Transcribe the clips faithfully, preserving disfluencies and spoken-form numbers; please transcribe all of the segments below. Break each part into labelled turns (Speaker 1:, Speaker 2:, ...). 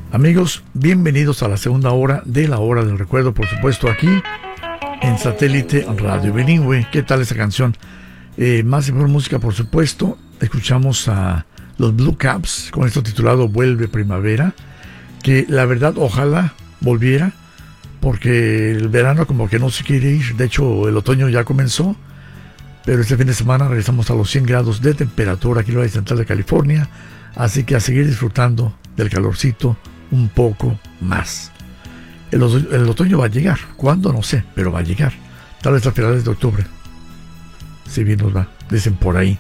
Speaker 1: Amigos, bienvenidos a la segunda hora de la Hora del Recuerdo, por supuesto, aquí en Satélite Radio Bilingüe. ¿Qué tal esa canción? Eh, más y mejor música, por supuesto. Escuchamos a los Blue Caps con esto titulado Vuelve Primavera, que la verdad ojalá volviera, porque el verano como que no se quiere ir. De hecho, el otoño ya comenzó, pero este fin de semana regresamos a los cien grados de temperatura aquí en el Valle Central de California, así que a seguir disfrutando del calorcito un poco más. El, el otoño va a llegar, ¿cuándo? No sé, pero va a llegar, tal vez a finales de octubre, si bien nos va, dicen por ahí.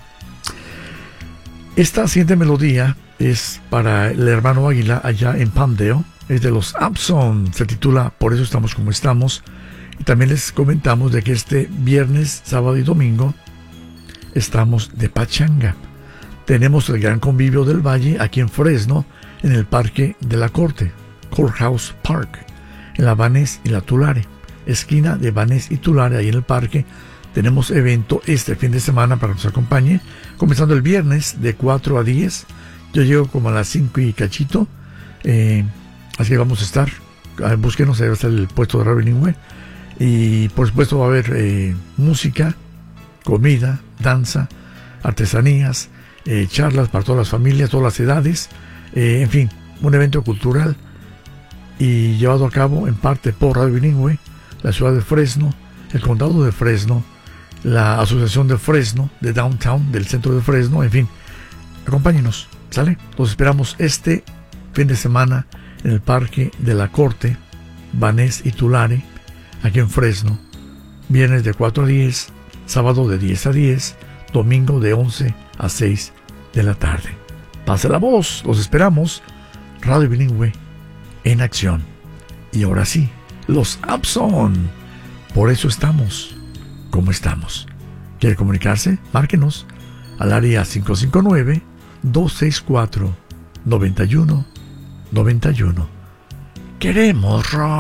Speaker 1: Esta siguiente melodía es para el hermano Águila allá en Palmdale, es de los Abson, se titula Por eso estamos como estamos. Y también les comentamos de que este viernes, sábado y domingo estamos de pachanga. Tenemos el gran convivio del Valle aquí en Fresno, en el Parque de la Corte, Courthouse Park, en la Vaness y la Tulare, esquina de Vaness y Tulare, ahí en el parque. Tenemos evento este fin de semana para que nos acompañe, comenzando el viernes de cuatro a diez. Yo llego como a las cinco y cachito, eh, así que vamos a estar. Búsquenos, ahí va a estar el puesto de Radio Bilingüe. Y por supuesto va a haber eh, música, comida, danza, artesanías, eh, charlas para todas las familias, todas las edades. Eh, en fin, un evento cultural y llevado a cabo en parte por Radio Bilingüe, la ciudad de Fresno, el condado de Fresno, la asociación de Fresno, de Downtown, del centro de Fresno. En fin, acompáñenos, ¿sale? Los esperamos este fin de semana en el Parque de la Corte, Vaness y Tulare, aquí en Fresno. Viernes de cuatro a diez, sábado de diez a diez, domingo de once a seis de la tarde. Pase la voz, los esperamos. Radio Bilingüe en acción. Y ahora sí, los Abson. Por eso estamos como estamos. ¿Quiere comunicarse? Márquenos al área cinco cinco nueve, dos seis cuatro, nueve uno nueve uno. Queremos rock.